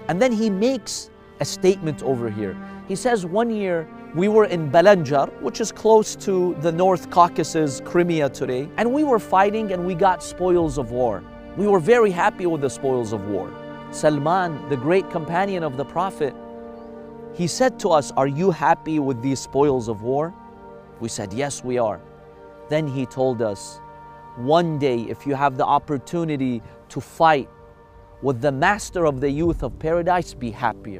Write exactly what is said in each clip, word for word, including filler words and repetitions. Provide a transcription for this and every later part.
And then he makes a statement over here. He says, one year we were in Balanjar, which is close to the North Caucasus, Crimea today, and we were fighting and we got spoils of war. We were very happy with the spoils of war. Salman, the great companion of the Prophet, he said to us, are you happy with these spoils of war? We said, yes, we are. Then he told us, one day if you have the opportunity to fight with the master of the youth of paradise, be happier.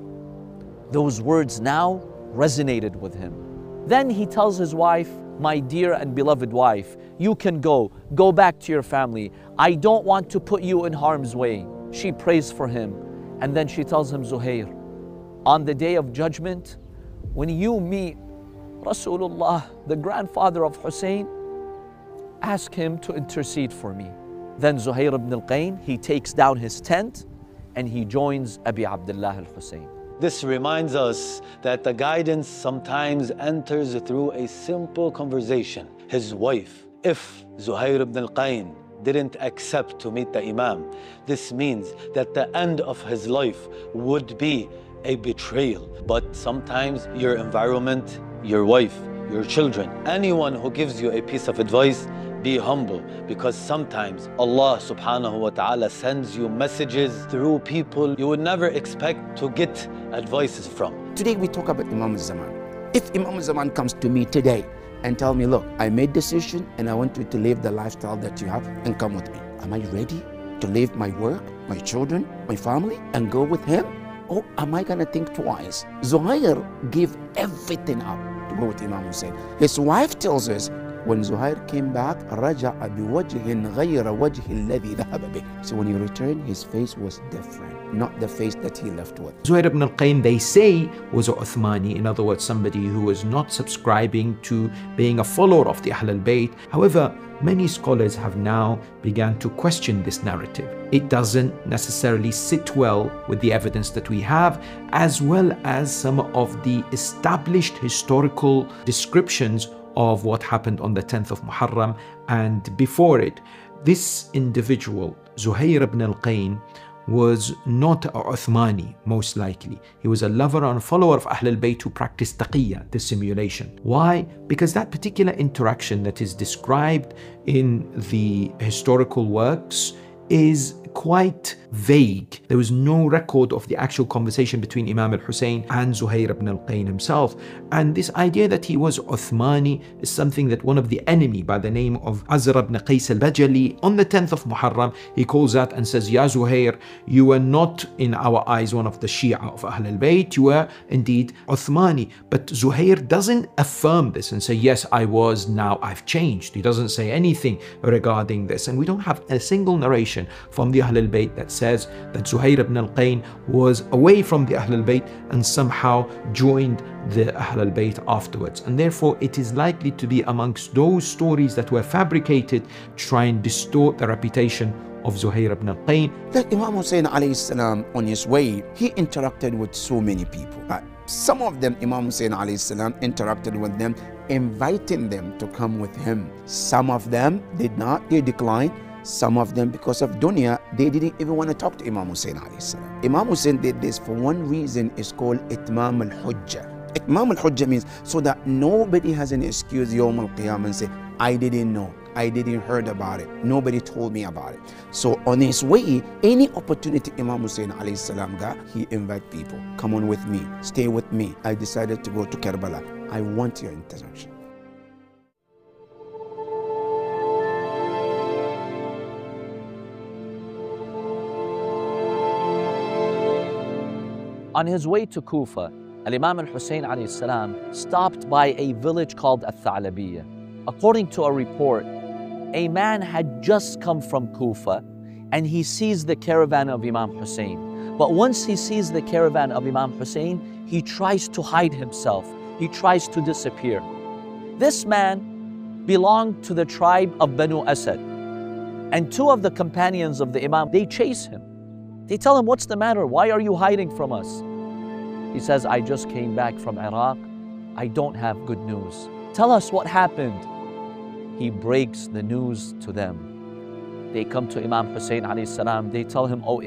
Those words now resonated with him. Then he tells his wife, my dear and beloved wife, you can go, go back to your family. I don't want to put you in harm's way. She prays for him. And then she tells him, Zuhair, on the day of judgment, when you meet Rasulullah, the grandfather of Hussein, ask him to intercede for me. Then Zuhair ibn al-Qayn, he takes down his tent and he joins Abi Abdullah al-Hussein. This reminds us that the guidance sometimes enters through a simple conversation. His wife, if Zuhair ibn al-Qayn didn't accept to meet the Imam, this means that the end of his life would be a betrayal. But sometimes your environment, your wife, your children, anyone who gives you a piece of advice, be humble, because sometimes Allah subhanahu wa ta'ala sends you messages through people you would never expect to get advices from. Today we talk about Imam al-Zaman. If Imam al-Zaman comes to me today and tell me, look, I made decision and I want you to live the lifestyle that you have and come with me. Am I ready to leave my work, my children, my family and go with him? Or am I gonna think twice? Zuhair gave everything up to go with Imam Hussein. His wife tells us, when Zuhair came back, رَجَعَ بِوَجْهٍ غَيْرَ وَجْهِ الَّذِي ذَهَبَ بِهِ. So when he returned, his face was different, not the face that he left with. Zuhair ibn al-Qayn, they say, was a Uthmani, in other words, somebody who was not subscribing to being a follower of the Ahl al-Bayt. However, many scholars have now begun to question this narrative. It doesn't necessarily sit well with the evidence that we have, as well as some of the established historical descriptions of what happened on the tenth of Muharram and before it. This individual, Zuhair ibn al-Qayn, was not a Uthmani, most likely. He was a lover and follower of Ahl al-Bayt who practiced taqiyya, dissimulation. Why? Because that particular interaction that is described in the historical works is quite vague. There was no record of the actual conversation between Imam al-Hussein and Zuhair ibn al-Qayn himself. And this idea that he was Uthmani is something that one of the enemy by the name of Azra ibn Qais al-Bajali, on the tenth of Muharram, he calls out and says, Ya Zuhair, you were not in our eyes one of the Shia of Ahl al-Bayt, you were indeed Uthmani. But Zuhair doesn't affirm this and say, yes, I was, now I've changed. He doesn't say anything regarding this. And we don't have a single narration from the Ahl al-Bayt that says that Zuhair ibn al-Qayn was away from the Ahl al-Bayt and somehow joined the Ahl al-Bayt afterwards. And therefore it is likely to be amongst those stories that were fabricated to try and distort the reputation of Zuhair ibn al-Qayn. Like Imam Hussein alayhi salam, on his way, he interacted with so many people. But some of them, Imam Hussein alayhi salam interacted with them, inviting them to come with him. Some of them did not, they declined. Some of them, because of dunya, they didn't even want to talk to Imam Hussein alayhi salam. Imam Hussein did this for one reason. It's called Itmam al-Hujjah. Itmam al-Hujjah means so that nobody has an excuse Yawm al-Qiyamah and say, I didn't know, I didn't heard about it, nobody told me about it. So on his way, any opportunity Imam Hussein alayhi salam got, he invite people, come on with me, stay with me. I decided to go to Karbala. I want your interaction. On his way to Kufa, Al-Imam al-Hussein alayhi salam stopped by a village called Al-Tha'labiyya. According to a report, a man had just come from Kufa and he sees the caravan of Imam Hussein. But once he sees the caravan of Imam Hussein, he tries to hide himself. He tries to disappear. This man belonged to the tribe of Banu Asad. And two of the companions of the Imam, they chase him. They tell him, what's the matter? Why are you hiding from us? He says, I just came back from Iraq. I don't have good news. Tell us what happened. He breaks the news to them. They come to Imam Hussein alayhi salam. They tell him, oh